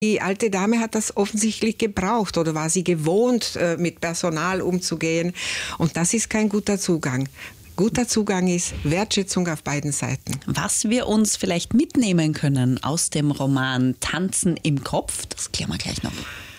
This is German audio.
Die alte Dame hat das offensichtlich gebraucht oder war sie gewohnt, mit Personal umzugehen. Und das ist kein guter Zugang. Guter Zugang ist Wertschätzung auf beiden Seiten. Was wir uns vielleicht mitnehmen können aus dem Roman Tanzen im Kopf, das klären wir gleich noch.